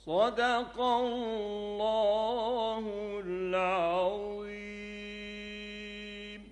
صدق الله العظيم.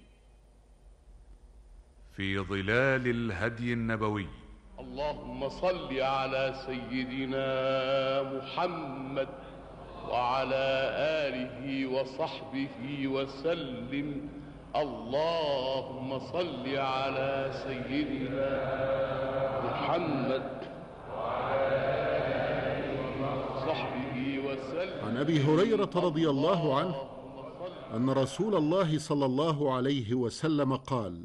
في ظلال الهدي النبوي. اللهم صل على سيدنا محمد وعلى آله وصحبه وسلم. اللهم صل على سيدنا محمد وعلى آله وصحبه وسلم. عن أبي هريرة رضي الله عنه أن رسول الله صلى الله عليه وسلم قال: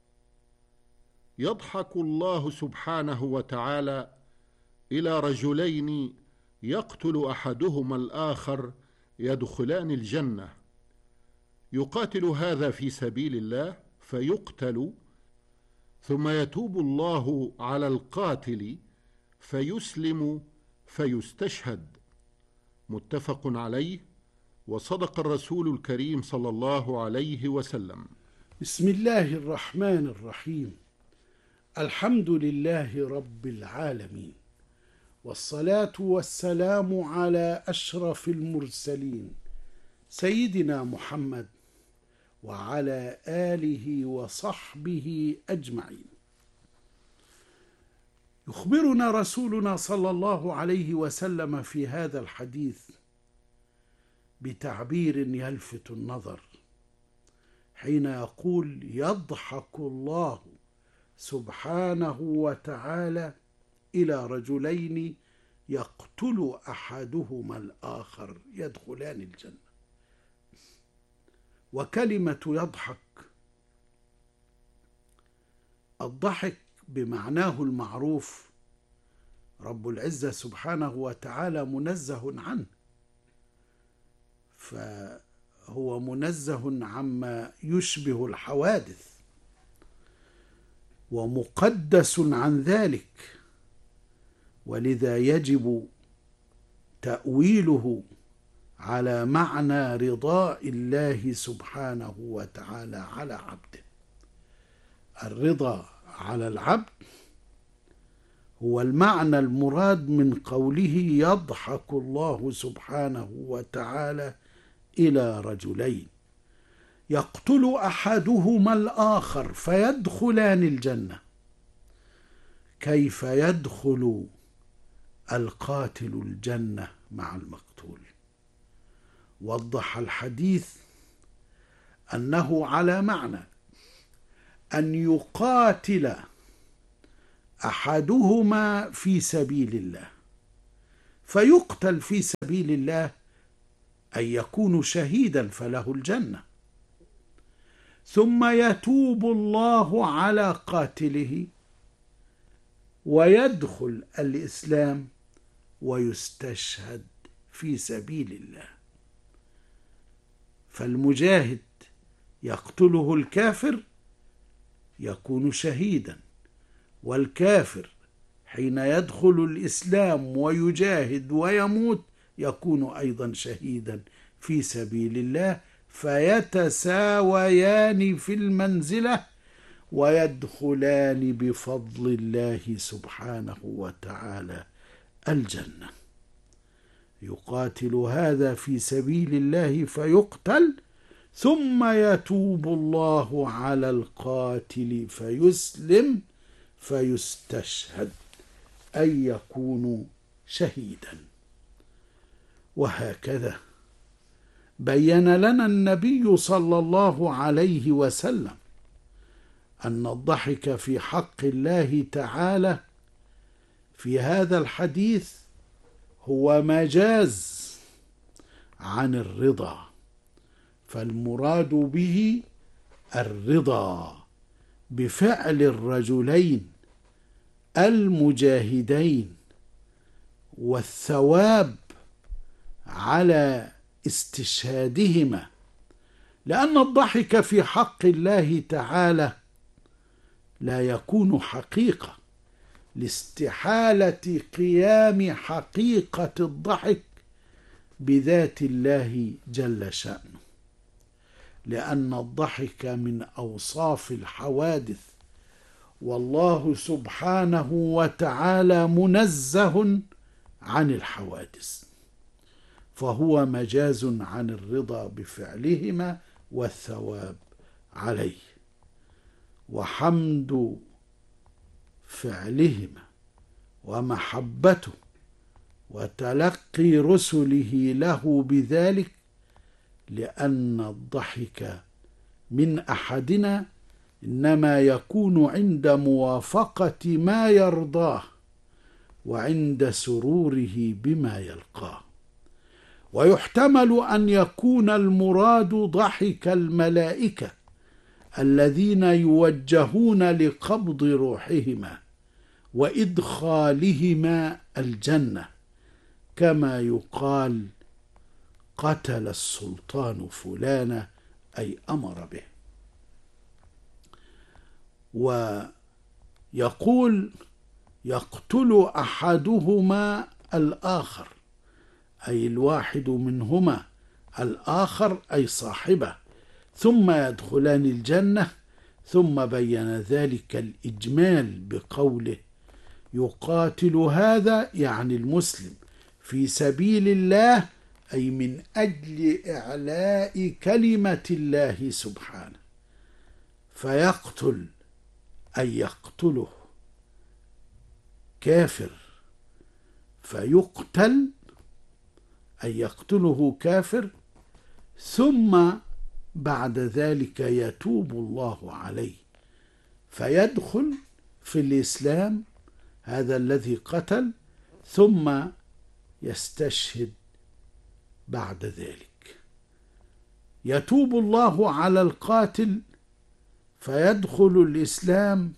يضحك الله سبحانه وتعالى إلى رجلين يقتل أحدهما الآخر يدخلان الجنة، يقاتل هذا في سبيل الله فيقتل، ثم يتوب الله على القاتل فيسلم فيستشهد. متفق عليه، وصدق الرسول الكريم صلى الله عليه وسلم. بسم الله الرحمن الرحيم. الحمد لله رب العالمين، والصلاة والسلام على أشرف المرسلين سيدنا محمد وعلى آله وصحبه أجمعين. يخبرنا رسولنا صلى الله عليه وسلم في هذا الحديث بتعبير يلفت النظر حين يقول: يضحك الله سبحانه وتعالى إلى رجلين يقتل أحدهما الآخر يدخلان الجنة. وكلمة يضحك، الضحك بمعناه المعروف رب العزة سبحانه وتعالى منزه عنه، فهو منزه عما يشبه الحوادث ومقدس عن ذلك، ولذا يجب تأويله على معنى رضاء الله سبحانه وتعالى على عبده. الرضا على العبد هو المعنى المراد من قوله: يضحك الله سبحانه وتعالى إلى رجلين يقتل أحدهما الآخر فيدخلان الجنة. كيف يدخل القاتل الجنة مع المقتول؟ وضح الحديث أنه على معنى أن يقاتل أحدهما في سبيل الله، فيقتل في سبيل الله أن يكون شهيدا فله الجنة، ثم يتوب الله على قاتله ويدخل الإسلام ويستشهد في سبيل الله. فالمجاهد يقتله الكافر يكون شهيدا، والكافر حين يدخل الإسلام ويجاهد ويموت يكون أيضا شهيدا في سبيل الله، فيتساويان في المنزلة ويدخلان بفضل الله سبحانه وتعالى الجنة. يقاتل هذا في سبيل الله فيقتل، ثم يتوب الله على القاتل فيسلم فيستشهد، أي يكون شهيدا. وهكذا بين لنا النبي صلى الله عليه وسلم أن الضحك في حق الله تعالى في هذا الحديث هو مجاز عن الرضا، فالمراد به الرضا بفعل الرجلين المجاهدين والثواب على استشهادهما، لأن الضحك في حق الله تعالى لا يكون حقيقة لاستحالة قيام حقيقة الضحك بذات الله جل شأنه، لأن الضحك من أوصاف الحوادث، والله سبحانه وتعالى منزه عن الحوادث، فهو مجاز عن الرضا بفعلهما والثواب عليه، وحمد فعلهما ومحبته وتلقي رسله له بذلك، لأن الضحك من أحدنا إنما يكون عند موافقة ما يرضاه وعند سروره بما يلقاه. ويحتمل أن يكون المراد ضحك الملائكة الذين يوجهون لقبض روحهما وإدخالهما الجنة، كما يقال قتل السلطان فلانا، أي أمر به. ويقول يقتل أحدهما الآخر، أي الواحد منهما الآخر أي صاحبه، ثم يدخلان الجنة. ثم بين ذلك الإجمال بقوله يقاتل هذا، يعني المسلم، في سبيل الله، أي من أجل إعلاء كلمة الله سبحانه. فيقتل أي يقتله كافر، فيقتل أي يقتله كافر، ثم بعد ذلك يتوب الله عليه فيدخل في الإسلام هذا الذي قتل، ثم يستشهد بعد ذلك. يتوب الله على القاتل فيدخل الإسلام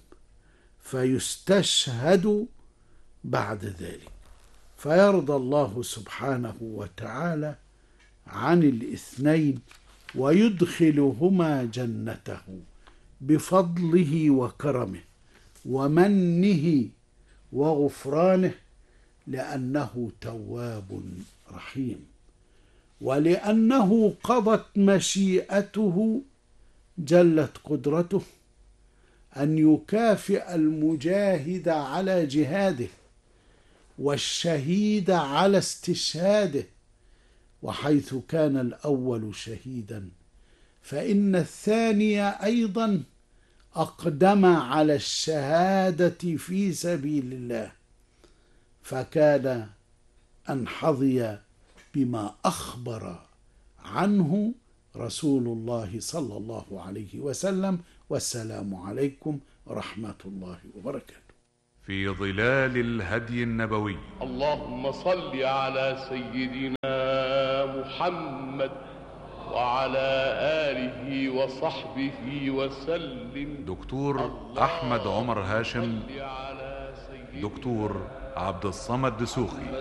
فيستشهد بعد ذلك، فيرضى الله سبحانه وتعالى عن الاثنين ويدخلهما جنته بفضله وكرمه ومنه وغفرانه، لأنه تواب رحيم، ولأنه قضت مشيئته جلت قدرته أن يكافئ المجاهد على جهاده والشهيد على استشهاده. وحيث كان الأول شهيدا فإن الثاني أيضا أقدم على الشهادة في سبيل الله، فكان أن حظي بما أخبر عنه رسول الله صلى الله عليه وسلم. والسلام عليكم ورحمة الله وبركاته. في ظلال الهدي النبوي. اللهم صل على سيدنا محمد وعلى آله وصحبه وسلم. دكتور أحمد عمر هاشم، دكتور عبد الصمد دسوخي،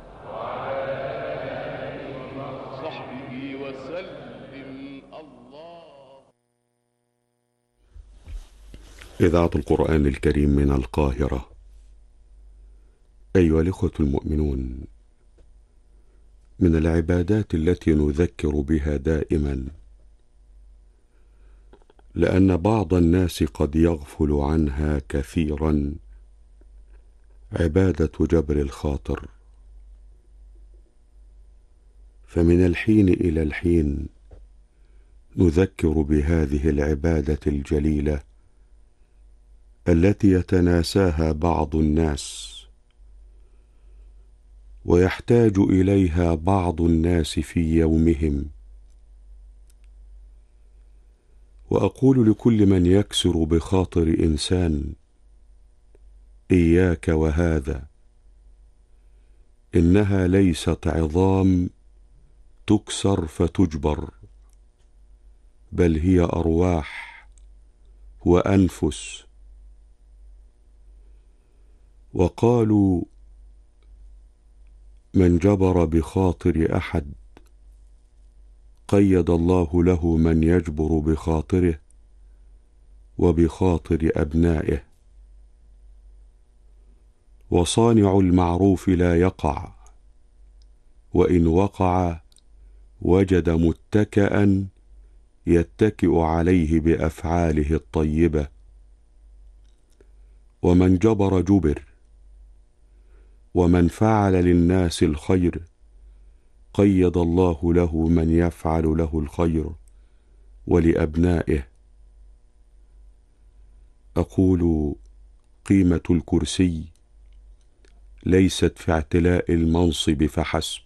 وصحبه وسلم. الله. إذاعة القرآن الكريم من القاهرة. أيها الإخوة المؤمنون، من العبادات التي نذكر بها دائما، لأن بعض الناس قد يغفل عنها كثيرا، عبادة جبر الخاطر. فمن الحين إلى الحين نذكر بهذه العبادة الجليلة التي يتناساها بعض الناس ويحتاج إليها بعض الناس في يومهم. وأقول لكل من يكسر بخاطر إنسان: إياك وهذا، إنها ليست عظام تكسر فتجبر، بل هي أرواح وأنفس. وقالوا: من جبر بخاطر أحد قيد الله له من يجبر بخاطره وبخاطر أبنائه. وصانع المعروف لا يقع، وإن وقع وجد متكئا يتكئ عليه بأفعاله الطيبة. ومن جبر جبر، ومن فعل للناس الخير قيض الله له من يفعل له الخير ولأبنائه. أقول قيمة الكرسي ليست في اعتلاء المنصب فحسب،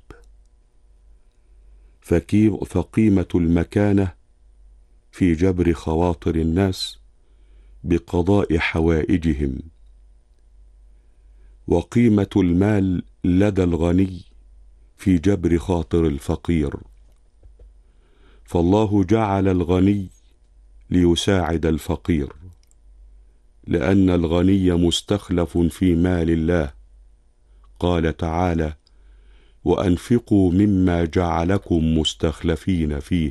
فقيمة المكانة في جبر خواطر الناس بقضاء حوائجهم، وقيمة المال لدى الغني في جبر خاطر الفقير. فالله جعل الغني ليساعد الفقير، لأن الغني مستخلف في مال الله. قال تعالى: وأنفقوا مما جعلكم مستخلفين فيه.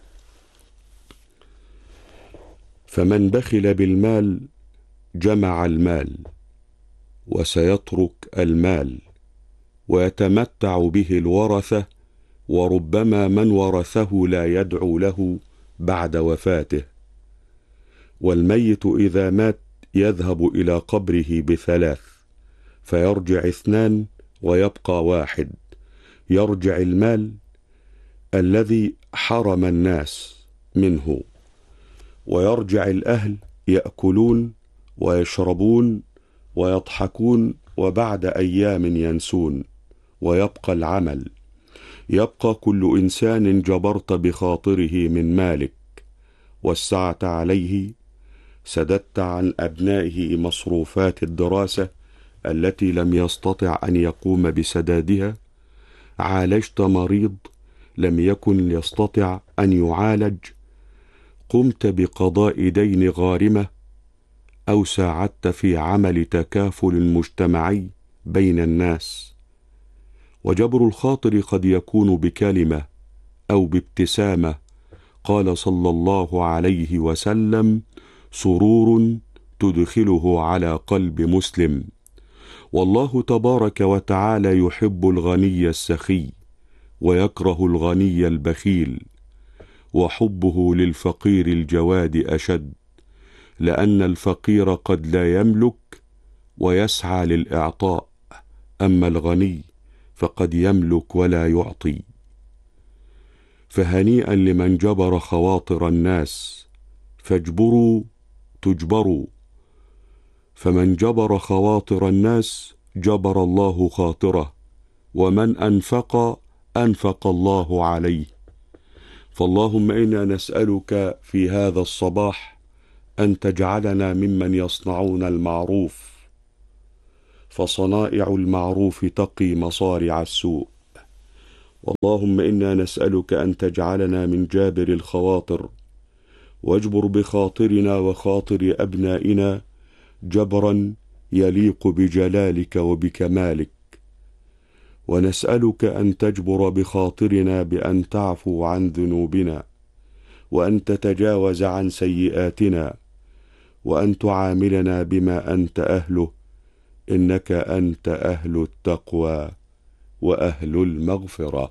فمن بخل بالمال جمع المال وسيترك المال، ويتمتع به الورثة، وربما من ورثه لا يدعو له بعد وفاته. والميت إذا مات يذهب إلى قبره ب3، فيرجع 2 ويبقى 1. يرجع المال الذي حرم الناس منه، ويرجع الأهل يأكلون ويشربون ويضحكون، وبعد أيام ينسون، ويبقى العمل. يبقى كل إنسان جبرت بخاطره من مالك، وسعت عليه، سددت عن أبنائه مصروفات الدراسة التي لم يستطع أن يقوم بسدادها، عالجت مريض لم يكن يستطع أن يعالج، قمت بقضاء دين غارمة، أو ساعدت في عمل تكافل مجتمعي بين الناس. وجبر الخاطر قد يكون بكلمة أو بابتسامة. قال صلى الله عليه وسلم: سرور تدخله على قلب مسلم. والله تبارك وتعالى يحب الغني السخي ويكره الغني البخيل، وحبه للفقير الجواد أشد، لأن الفقير قد لا يملك ويسعى للإعطاء، أما الغني فقد يملك ولا يعطي. فهنيئا لمن جبر خواطر الناس، فاجبروا تجبروا. فمن جبر خواطر الناس جبر الله خاطره، ومن أنفق أنفق الله عليه. فاللهم إنا نسألك في هذا الصباح أن تجعلنا ممن يصنعون المعروف، فصنائع المعروف تقي مصارع السوء. اللهم إنا نسألك أن تجعلنا من جابر الخواطر، واجبر بخاطرنا وخاطر أبنائنا جبرا يليق بجلالك وبكمالك. ونسألك أن تجبر بخاطرنا بأن تعفو عن ذنوبنا، وأن تتجاوز عن سيئاتنا، وأن تعاملنا بما أنت أهله، إنك أنت أهل التقوى وأهل المغفرة.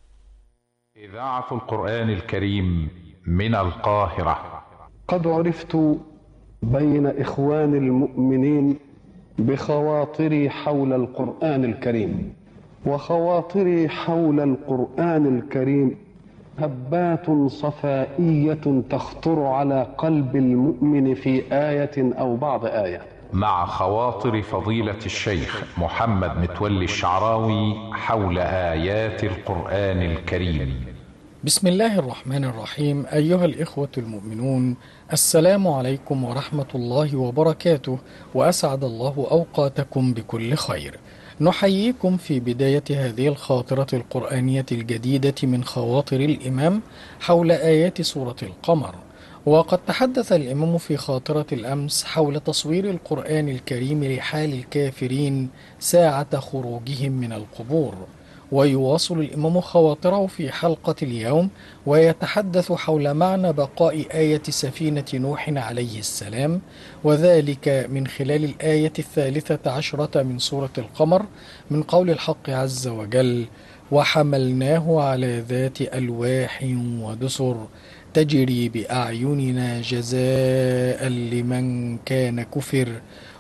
إذاعة القرآن الكريم من القاهرة. قد عرفت بين إخوان المؤمنين بخواطري حول القرآن الكريم، وخواطري حول القرآن الكريم هبات صفائية تخطر على قلب المؤمن في آية أو بعض آية. مع خواطر فضيلة الشيخ محمد متولي الشعراوي حول آيات القرآن الكريم. بسم الله الرحمن الرحيم. أيها الإخوة المؤمنون، السلام عليكم ورحمة الله وبركاته، وأسعد الله أوقاتكم بكل خير. نحييكم في بداية هذه الخاطرة القرآنية الجديدة من خواطر الإمام حول آيات سورة القمر. وقد تحدث الإمام في خاطرة الأمس حول تصوير القرآن الكريم لحال الكافرين ساعة خروجهم من القبور، ويواصل الإمام خواطره في حلقة اليوم ويتحدث حول معنى بقاء آية سفينة نوح عليه السلام، وذلك من خلال الآية 13 من سورة القمر، من قول الحق عز وجل: وحملناه على ذات ألواح ودسر تجري بأعيننا جزاء لمن كان كفر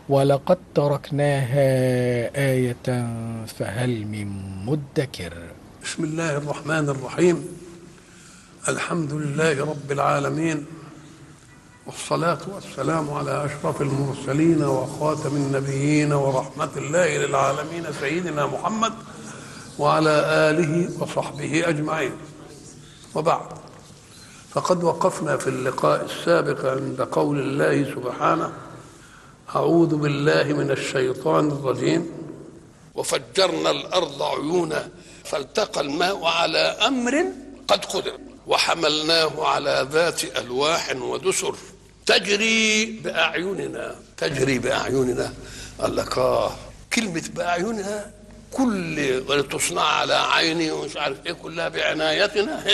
ولقد تركناها آية فهل من مدكر. بسم الله الرحمن الرحيم. الحمد لله رب العالمين، والصلاة والسلام على أشرف المرسلين وخاتم النبيين ورحمة الله للعالمين سيدنا محمد وعلى آله وصحبه أجمعين. وبعد، فقد وقفنا في اللقاء السابق عند قول الله سبحانه: أعوذ بالله من الشيطان الرجيم: وفجرنا الأرض عيونا فالتقى الماء على أمر قد قدر وحملناه على ذات ألواح ودسر تجري بأعيننا. قال لك كلمة بأعيننا كل تصنع على عيني ومش عارف ايه، كلها بعنايتنا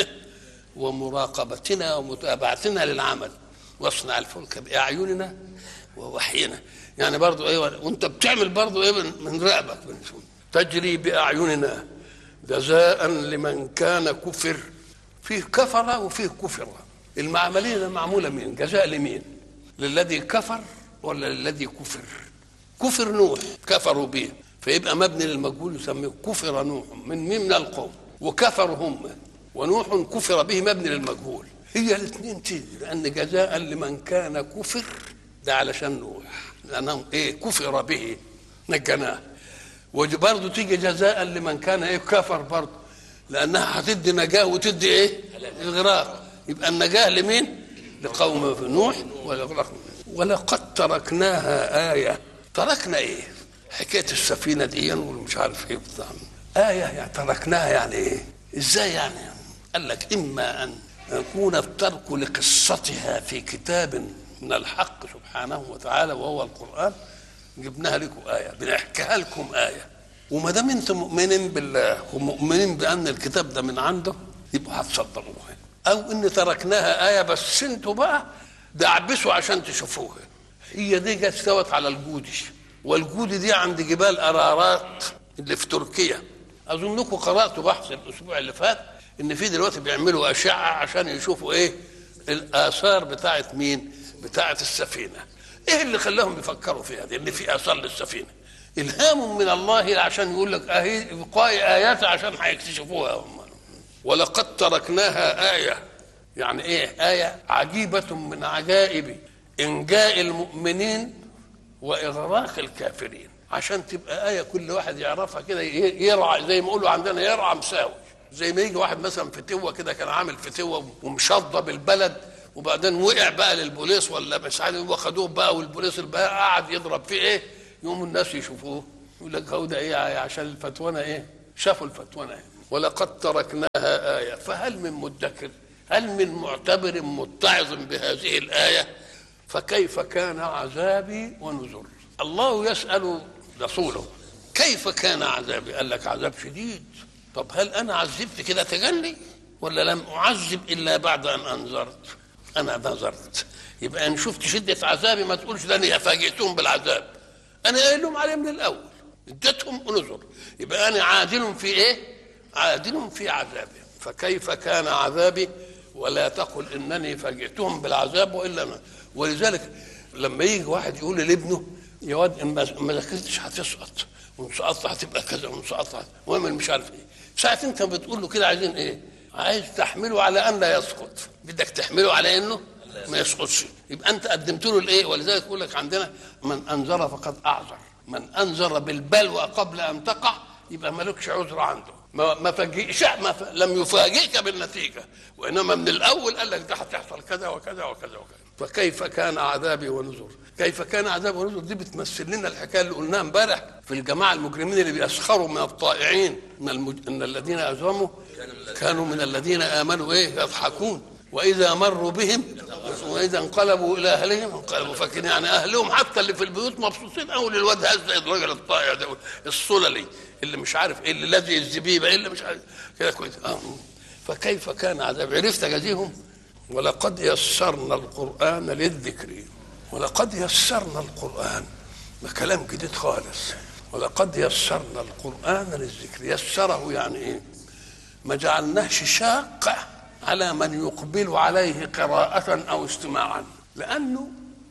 ومراقبتنا ومتابعتنا للعمل. واصنع الفلك بأعيننا ووحينا، يعني برضو ايه وانت بتعمل برضو ايه من رقبك. تجري بأعيننا جزاء لمن كان كفر. فيه كفر وفيه كفر. المعملين معمولة مين؟ جزاء لمين؟ للذي كفر ولا للذي كفر؟ كفر نوح كفروا به، فيبقى مبني للمجهول يسميه كفر نوح من القوم، وكفروا هم، ونوح كفر به مبني للمجهول. هي الاثنين تيجي، لأن جزاء لمن كان كفر ده علشان نوح، لأنهم ايه كفر به نجناه. وبرضه تيجي جزاء لمن كان ايه كفر برضه، لأنها هتدي نجاة وتدي ايه الغراق. يبقى النجاة لمين؟ لقوم نوح والغراق. ولقد تركناها آية. تركنا ايه؟ حكاية السفينة دي ومش عارف ايه بتاع آية، يعني تركناها يعني ايه؟ ازاي يعني؟ قال لك إما أن يكون الترك لقصتها في كتاب من الحق سبحانه وتعالى وهو القرآن، جبناها لكم آية، بنحكيها لكم آية. وما دام انتم مؤمنين بالله ومؤمنين بأن الكتاب ده من عنده يبقوا هتصدقوها. أو إن تركناها آية بس انتوا بقى دعبسوا عشان تشوفوها. هي دي جت استوت على الجودي، والجودي دي عند جبال أرارات اللي في تركيا. أظنكم قرأتوا بحث الأسبوع اللي فات إن في دلوقتي بيعملوا أشعة عشان يشوفوا إيه الآثار بتاعت مين؟ بتاعت السفينة. إيه اللي خلاهم يفكروا فيها دي؟ إن في آثار للسفينة. إلهام من الله عشان يقول لك أهي بقاء آيات عشان هيكتشفوها هم. ولقد تركناها آية، يعني إيه آية؟ عجيبة من عجائب إنجاء المؤمنين وإغراق الكافرين، عشان تبقى آية كل واحد يعرفها كده يرعى، زي ما يقولوا عندنا يرعى مساوي. زي ما يجي واحد مثلا فتوة كده، كان عامل فتوة ومشضب البلد، وبعدين وقع بقى للبوليس ولا مش عارف، واخدوه بقى والبوليس بقى قعد يضرب فيه ايه، يوم الناس يشوفوه يقول لك هو ده ايه عشان الفتوانه ايه، شافوا الفتوانه ايه. ولقد تركناها آية فهل من مدكر، هل من معتبر متعظ بهذه الآية؟ فكيف كان عذابي ونذر. الله يسأل رسوله كيف كان عذابي؟ قال لك عذاب شديد. طب هل أنا عذبت كده تجلي ولا لم أعذب إلا بعد أن أنذرت؟ أنا نذرت. يبقى إن شفت شدة عذابي ما تقولش ده أنا فاجئتهم بالعذاب، أنا قايل لهم عليه من الأول، اديتهم نذر. يبقى أنا عادل في إيه؟ عادل في عذابي. فكيف كان عذابي؟ ولا تقل إنني فاجئتهم بالعذاب وإلا أنا. ولذلك لما يجي واحد يقول لابنه يا واد إن ما ذاكرتش هتسقط، وإن سقطت هتبقى كذا، وإن سقطت وإعمل مش عارف إيه. ساعة أنت بتقول له كده عايزين إيه؟ عايز تحمله على أن لا يسقط، بدك تحمله على إنه ما يسقطش. يبقى أنت قدمت له الإيه؟ ولذلك يقول لك عندنا من أنذر فقد أعذر، من أنذر بالبلوى قبل أن تقع يبقى مالكش عذر عنده. ما فاجئش، لم يفاجئك بالنتيجة، وإنما من الأول قال لك ده هتحصل كذا وكذا وكذا وكذا. فكيف كان عذابي ونذر؟ كيف كان عذابي ونذر دي بتمثل لنا الحكاية اللي قلناها امبارح في الجماعة المجرمين اللي بيسخروا من الطائعين، إن الذين أجرموا كانوا من الذين آمنوا إيه يضحكون، وإذا مروا بهم وإذا انقلبوا إلى أهلهم انقلبوا فاكرين. يعني أهلهم حتى اللي في البيوت مبسوطين أول الواد هذا الراجل الطائع ده الصللي اللي مش عارف إيه، اللي لذي الزبيبة اللي مش عارف كده كويس. فكيف كان عذاب؟ عرفت جزيهم. ولقد يسرنا القرآن للذكر. ولقد يسرنا القرآن، ده كلام جديد خالص. ولقد يسرنا القرآن للذكر. يسره يعني إيه؟ ما جعلناهش شاق على من يقبل عليه قراءة أو استماعا، لأنه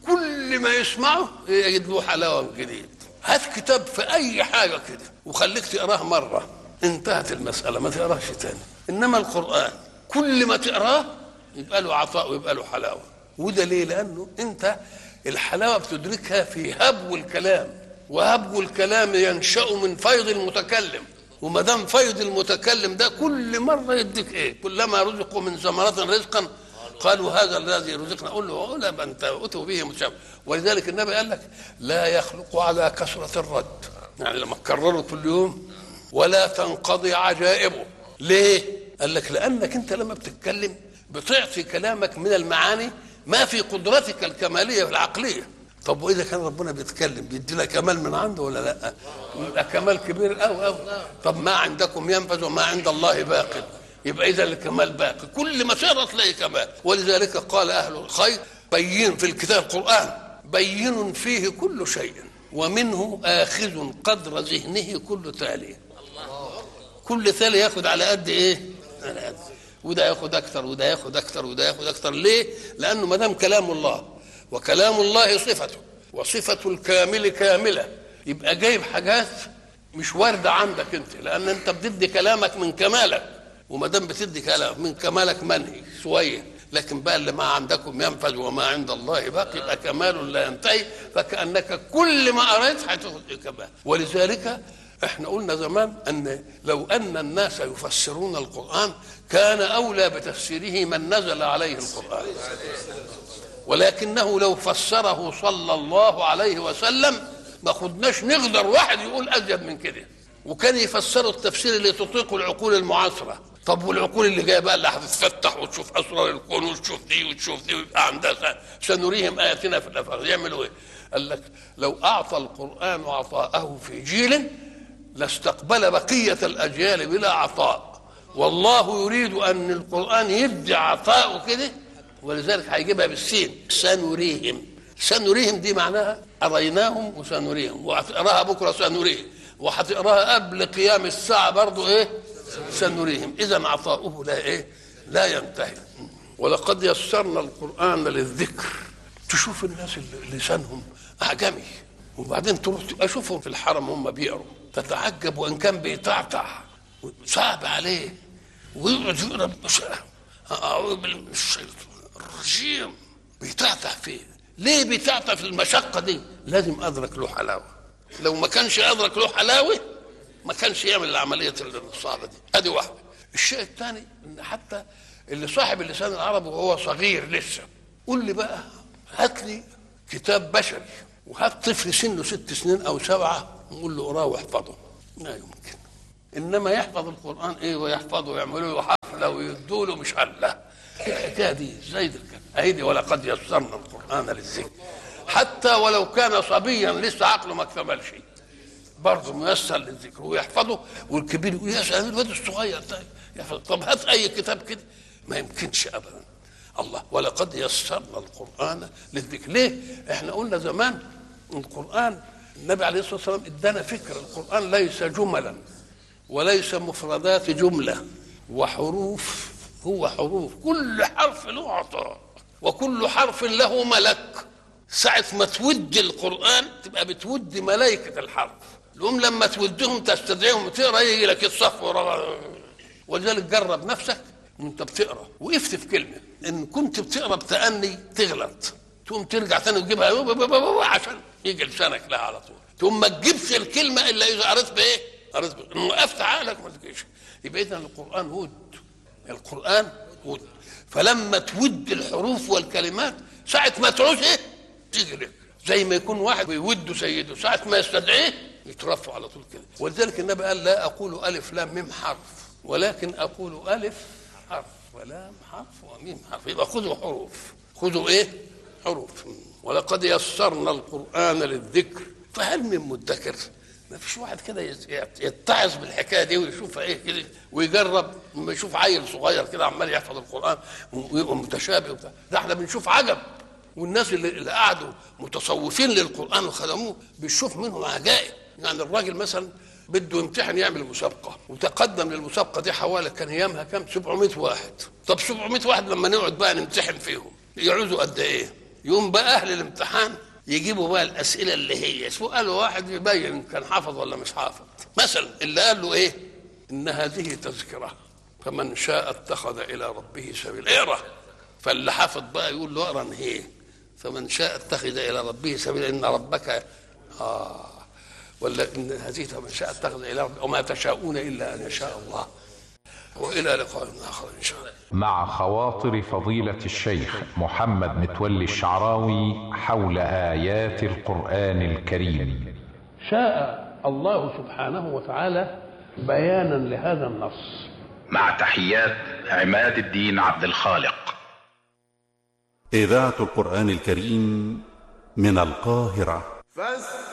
كل ما يسمعه يجد له حلاوه جديد. هات كتاب في اي حاجه كده وخليك تقراه مره انتهت المساله، ما تقراش تاني. انما القران كل ما تقراه يبقى له عطاء ويبقى له حلاوه. وده ليه؟ لانه انت الحلاوه بتدركها في هبو الكلام، وهبو الكلام ينشا من فيض المتكلم. وما دام فيض المتكلم ده كل مره يديك ايه؟ كلما رزقوا من ثمرات رزقا قالوا هذا الذي رزقنا، قل له لا انت اتوا به متشابه. ولذلك النبي قال لك لا يخلق على كثره الرد، يعني لما تكرره كل يوم ولا تنقضي عجائبه. ليه؟ قال لك لانك انت لما بتتكلم بتعطي كلامك من المعاني ما في قدرتك الكماليه العقليه. طب واذا كان ربنا بيتكلم بيدي لك كمال من عنده ولا لا؟ يبقى كمال كبير قوي. طب ما عندكم ينفذ وما عند الله باق، يبقى اذا الكمال باقي، كل ما تقرا تلاقي كمال. ولذلك قال اهل الخير بين في الكتاب القران بين فيه كل شيء ومنه آخذ قدر ذهنه كل تالي. كل تالي ياخد على قد ايه؟ على قد. وده ياخد اكثر وده ياخد اكثر وده ياخد اكثر. ليه؟ لانه ما دام كلام الله وكلام الله صفته وصفه الكامل كامله، يبقى جايب حاجات مش وارده عندك انت، لان انت بتدي كلامك من كمالك، وما دام بتدي كلام من كمالك منهي شويه. لكن بقى اللي ما عندكم ينفذ وما عند الله باقي، يبقى كمال لا ينتهي. فكأنك كل ما قريت هتاخد كمال. ولذلك احنا قلنا زمان ان لو ان الناس يفسرون القرآن كان اولى بتفسيره من نزل عليه القرآن، ولكنه لو فسره صلى الله عليه وسلم ما خدناش نقدر واحد يقول ازيد من كده، وكان يفسروا التفسير اللي تطيق العقول المعاصره. طب والعقول اللي جايه بقى اللي هتتفتح وتشوف اسرار الكون وتشوف دي وتشوف دي ويبقى عندها سنريهم اياتنا في الافاق، يعملوا ايه؟ قال لك لو اعطى القران عطاءه في جيل لاستقبل بقيه الاجيال بلا عطاء، والله يريد ان القران يدي عطاءه كده، ولذلك هيجيبها بالسين سنريهم. سنريهم دي معناها اريناهم وسنريهم، وهتقراها بكره سنريهم، وهتقراها قبل قيام الساعه برضه ايه؟ سنريهم. اذا عطاؤه لا ايه؟ لا ينتهي. ولقد يسرنا القران للذكر. تشوف الناس اللي لسانهم اعجمي وبعدين تروح اشوفهم في الحرم هم بيقروا تتعجب، وان كان بيتعتع صعب عليه ويقعد يقرا اعوذ بالله من الشيطان الرجيم، بيتعتع فيه. ليه بيتعتع في المشقه دي؟ لازم ادرك له حلاوه. لو ما كانش ادرك له حلاوه ما كانش يعمل العمليه الصعبه دي. ادي واحده. الشيء الثاني ان حتى اللي صاحب اللسان العربي وهو صغير لسه، قول لي بقى هات لي كتاب بشري وهات طفل سنه 6 سنين او 7 نقول له اقراه واحفظه، لا يمكن. انما يحفظ القران ايه ويحفظه ويعملوا له حفله ويدوا له مش الله. الحكايه دي زي دي اهيدي. ولقد يسرنا القران للذكر حتى ولو كان صبيا لسه عقله ما اكتملش برضه ميسر للذكر ويحفظه. والكبير يقول يا سلام الواد الصغير ده يحفظ. طب هات اي كتاب كده ما يمكنش ابدا. الله ولقد يسرنا القران للذكر. ليه؟ احنا قلنا زمان القران النبي عليه الصلاه والسلام ادانا فكر القران ليس جملا وليس مفردات جمله وحروف، هو حروف، كل حرف له عطاء وكل حرف له ملك. ساعة ما تود القرآن تبقى بتود ملائكة الحرف، الأم لما تودهم تستدعيهم وتقرأ يجي لك الصف ورا. ولذلك جرب نفسك وانت بتقرأ وقفت في كلمة، إن كنت بتقرأ بتأني تغلط تقوم ترجع تاني وتجيبها عشان يجي لسانك لها على طول. تقوم ما تجيبش الكلمة إلا إذا قريت بإيه؟ قريت إن وقفت عقلك ما تجيش. يبقى إذا القرآن ود، القرآن ود. فلما تود الحروف والكلمات ساعة ما تعوز إيه؟ تيجي لك. زي ما يكون واحد بيود سيده ساعة ما يستدعيه يترفع على طول كده. ولذلك النبي قال لا أقول ألف لام ميم حرف ولكن أقول ألف حرف ولام حرف وميم حرف. يبقى خذوا حروف، خذوا إيه؟ حروف. ولقد يسرنا القرآن للذكر فهل من مدكر؟ ما فيش واحد كده يتعظ بالحكايه دي ويشوفها ايه كده ويجرب. لما يشوف عيل صغير كده عمال يحفظ القرآن ويبقى متشابه وبتاع، ده احنا بنشوف عجب. والناس اللي قعدوا متصوفين للقرآن وخدموه بيشوف منهم عجائب. يعني الراجل مثلا بده يمتحن يعمل مسابقة وتقدم للمسابقة دي حوالي كان ايامها كام 700 واحد. طب 700 واحد لما نقعد بقى نمتحن فيهم يعوزوا قد ايه؟ يوم بقى اهل الامتحان يجيبوا بقى الاسئله اللي هي سؤال واحد يبين كان حافظ ولا مش حافظ. مثلا اللي قال له ايه؟ ان هذه تذكره فمن شاء اتخذ الى ربه سبيلا. اقرا. فاللي حافظ بقى يقول له اقرا ايه؟ فمن شاء اتخذ الى ربه سبيلا ان ربك ولا ان هذه فمن شاء اتخذ الى ربه وما تشاءون الا ان يشاء الله. والى لقاء اخر ان شاء الله. مع خواطر فضيلة الشيخ محمد متولي الشعراوي حول آيات القرآن الكريم. شاء الله سبحانه وتعالى بيانا لهذا النص. مع تحيات عماد الدين عبد الخالق. إذاعة القرآن الكريم من القاهرة.